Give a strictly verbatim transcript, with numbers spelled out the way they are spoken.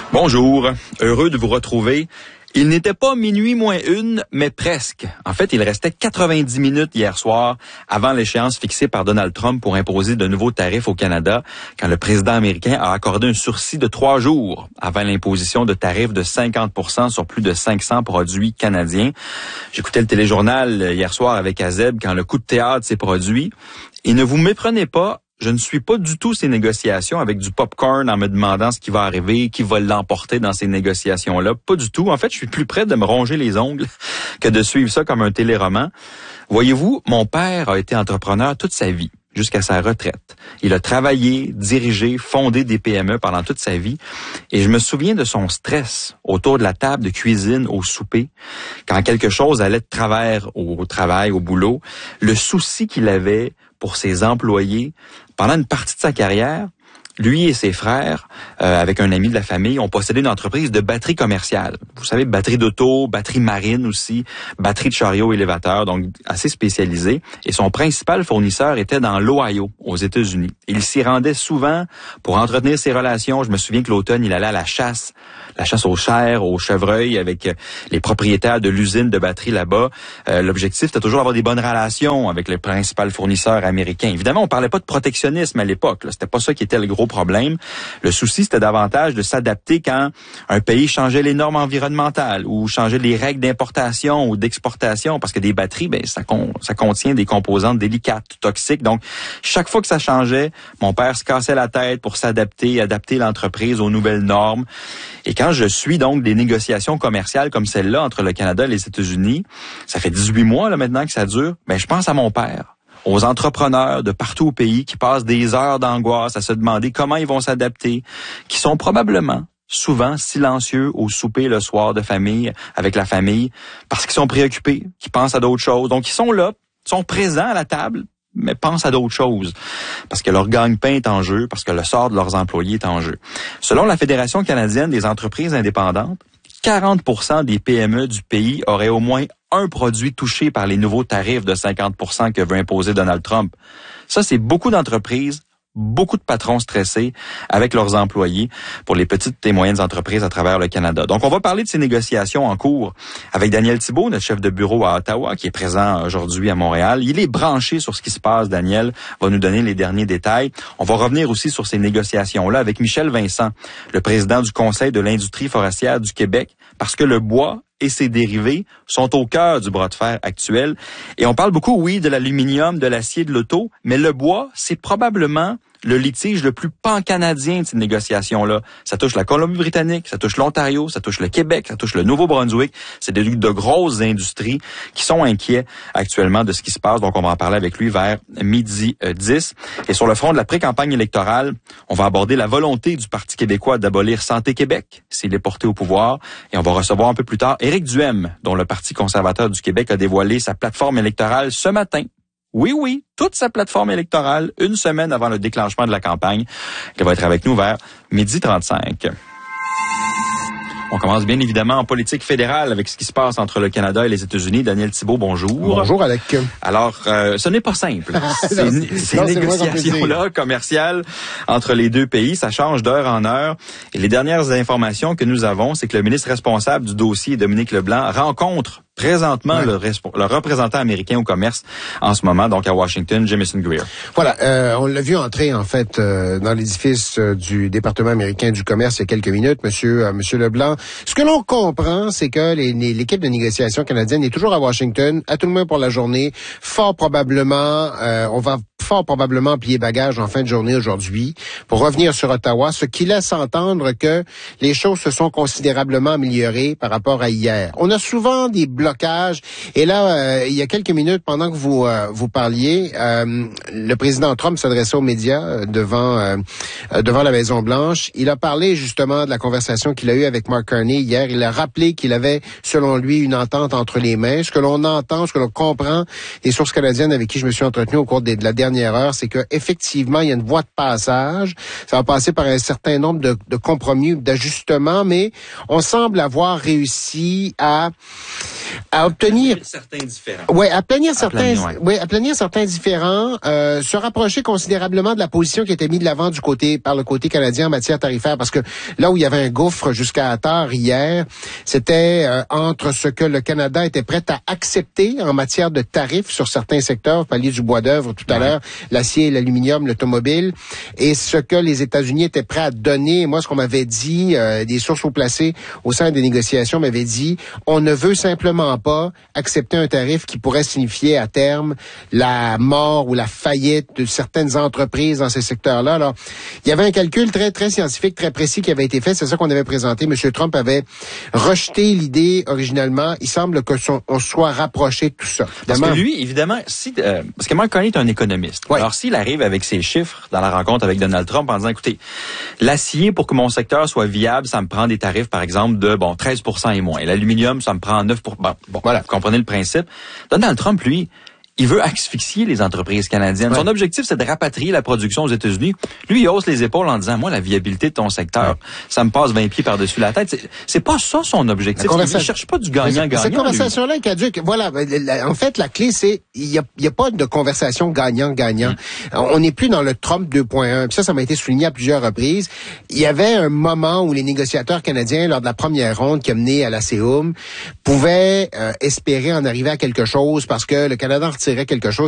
Bonjour, heureux de vous retrouver. Il n'était pas minuit moins une, mais presque. En fait, il restait quatre-vingt-dix minutes hier soir avant l'échéance fixée par Donald Trump pour imposer de nouveaux tarifs au Canada, quand le président américain a accordé un sursis de trois jours avant l'imposition de tarifs de cinquante pour cent sur plus de cinq cents produits canadiens. J'écoutais le téléjournal hier soir avec Azeb quand le coup de théâtre s'est produit. Et ne vous méprenez pas, je ne suis pas du tout ces négociations avec du popcorn en me demandant ce qui va arriver, qui va l'emporter dans ces négociations-là. Pas du tout. En fait, je suis plus près de me ronger les ongles que de suivre ça comme un téléroman. Voyez-vous, mon père a été entrepreneur toute sa vie, jusqu'à sa retraite. Il a travaillé, dirigé, fondé des P M E pendant toute sa vie. Et je me souviens de son stress autour de la table de cuisine au souper, quand quelque chose allait de travers au travail, au boulot, le souci qu'il avait pour ses employés. Pendant une partie de sa carrière, lui et ses frères, euh, avec un ami de la famille, ont possédé une entreprise de batterie commerciale. Vous savez, batterie d'auto, batterie marine aussi, batterie de chariot élévateur, donc assez spécialisée. Et son principal fournisseur était dans l'Ohio, aux États-Unis. Il s'y rendait souvent pour entretenir ses relations. Je me souviens que l'automne, il allait à la chasse, la chasse aux chers, aux chevreuils, avec les propriétaires de l'usine de batterie là-bas. Euh, l'objectif, c'était toujours d'avoir des bonnes relations avec le principal fournisseur américain. Évidemment, on parlait pas de protectionnisme à l'époque, là. C'était pas ça qui était le gros problème. Le souci, c'était davantage de s'adapter quand un pays changeait les normes environnementales ou changeait les règles d'importation ou d'exportation, parce que des batteries, ben ça, con, ça contient des composantes délicates, toxiques. Donc, chaque fois que ça changeait, mon père se cassait la tête pour s'adapter, adapter l'entreprise aux nouvelles normes. Et quand je suis donc des négociations commerciales comme celle-là entre le Canada et les États-Unis, ça fait dix-huit mois là maintenant que ça dure, ben je pense à mon père, aux entrepreneurs de partout au pays qui passent des heures d'angoisse à se demander comment ils vont s'adapter, qui sont probablement souvent silencieux au souper le soir de famille, avec la famille, parce qu'ils sont préoccupés, qu'ils pensent à d'autres choses. Donc, ils sont là, sont présents à la table, mais pensent à d'autres choses, parce que leur gagne-pain est en jeu, parce que le sort de leurs employés est en jeu. Selon la Fédération canadienne des entreprises indépendantes, quarante pour cent des P M E du pays auraient au moins un produit touché par les nouveaux tarifs de cinquante pour cent que veut imposer Donald Trump. Ça, c'est beaucoup d'entreprises, beaucoup de patrons stressés avec leurs employés pour les petites et moyennes entreprises à travers le Canada. Donc, on va parler de ces négociations en cours avec Daniel Thibeault, notre chef de bureau à Ottawa, qui est présent aujourd'hui à Montréal. Il est branché sur ce qui se passe. Daniel va nous donner les derniers détails. On va revenir aussi sur ces négociations-là avec Michel Vincent, le président du Conseil de l'industrie forestière du Québec, parce que le bois et ses dérivés sont au cœur du bras de fer actuel. Et on parle beaucoup, oui, de l'aluminium, de l'acier, de l'auto, mais le bois, c'est probablement le litige le plus pan-canadien de ces négociations-là. Ça touche la Colombie-Britannique, ça touche l'Ontario, ça touche le Québec, ça touche le Nouveau-Brunswick. C'est de, de grosses industries qui sont inquiets actuellement de ce qui se passe. Donc, on va en parler avec lui vers midi dix. Et sur le front de la pré-campagne électorale, on va aborder la volonté du Parti québécois d'abolir Santé Québec, s'il est porté au pouvoir. Et on va recevoir un peu plus tard Éric Duhaime, dont le Parti conservateur du Québec a dévoilé sa plateforme électorale ce matin. Oui, oui, toute sa plateforme électorale, une semaine avant le déclenchement de la campagne. Il va être avec nous vers midi trente-cinq. On commence bien évidemment en politique fédérale avec ce qui se passe entre le Canada et les États-Unis. Daniel Thibeault, bonjour. Bonjour, Alec. Alors, euh, ce n'est pas simple. Ces, ces négociations-là commerciales entre les deux pays, ça change d'heure en heure. Et les dernières informations que nous avons, c'est que le ministre responsable du dossier, Dominique Leblanc, rencontre présentement ouais. le, le représentant américain au commerce en ce moment, donc à Washington, Jamieson Greer. Voilà, euh, on l'a vu entrer en fait euh, dans l'édifice euh, du département américain du commerce il y a quelques minutes, Monsieur euh, Monsieur Leblanc. Ce que l'on comprend, c'est que les, les, l'équipe de négociation canadienne est toujours à Washington, à tout le moins pour la journée. Fort probablement, euh, on va fort probablement plier bagage en fin de journée aujourd'hui pour revenir sur Ottawa, ce qui laisse entendre que les choses se sont considérablement améliorées par rapport à hier. On a souvent des blocages et là, euh, il y a quelques minutes, pendant que vous euh, vous parliez, euh, le président Trump s'adressait aux médias euh, devant euh, devant la Maison-Blanche. Il a parlé justement de la conversation qu'il a eue avec Mark Carney hier. Il a rappelé qu'il avait, selon lui, une entente entre les mains. Ce que l'on entend, ce que l'on comprend des sources canadiennes avec qui je me suis entretenu au cours des, de la dernière dernière heure, c'est que effectivement, il y a une voie de passage. Ça va passer par un certain nombre de, de compromis, d'ajustements, mais on semble avoir réussi à à obtenir certains différents. Ouais, à planir certains, planir, ouais. ouais, à planir certains différents, euh, se rapprocher considérablement de la position qui était mise de l'avant du côté par le côté canadien en matière tarifaire, parce que là où il y avait un gouffre jusqu'à tard hier, c'était euh, entre ce que le Canada était prêt à accepter en matière de tarifs sur certains secteurs, vous parliez du bois d'œuvre tout à ouais. l'heure, l'acier, l'aluminium, l'automobile, et ce que les États-Unis étaient prêts à donner. Moi, ce qu'on m'avait dit, euh, des sources haut placées au sein des négociations m'avaient dit, on ne veut simplement pas accepter un tarif qui pourrait signifier à terme la mort ou la faillite de certaines entreprises dans ces secteurs-là. Alors, il y avait un calcul très, très scientifique, très précis qui avait été fait. C'est ça qu'on avait présenté. M. Trump avait rejeté l'idée originalement. Il semble que son, on soit rapproché de tout ça. Parce que lui, évidemment, si euh, parce que Mark Carney est un économiste. Ouais. Alors, s'il arrive avec ses chiffres dans la rencontre avec Donald Trump en disant, écoutez, l'acier, pour que mon secteur soit viable, ça me prend des tarifs, par exemple, de bon treize pour cent et moins. L'aluminium, ça me prend neuf pour cent. Bon, bon, voilà, vous comprenez le principe. Donald Trump, lui, il veut asphyxier les entreprises canadiennes. Ouais. Son objectif, c'est de rapatrier la production aux États-Unis. Lui, il hausse les épaules en disant, moi, la viabilité de ton secteur, ouais. ça me passe vingt pieds par-dessus la tête. C'est, c'est pas ça son objectif. Conversation... Il ne cherche pas du gagnant-gagnant. Cette conversation-là est caduque. Voilà. En fait, la clé, c'est, il y a, il y a pas de conversation gagnant-gagnant. Mmh. On n'est plus dans le Trump deux point un. Puis ça, ça m'a été souligné à plusieurs reprises. Il y avait un moment où les négociateurs canadiens, lors de la première ronde qui a mené à la C E U M, pouvaient euh, espérer en arriver à quelque chose parce que le Canada retirait quelque chose.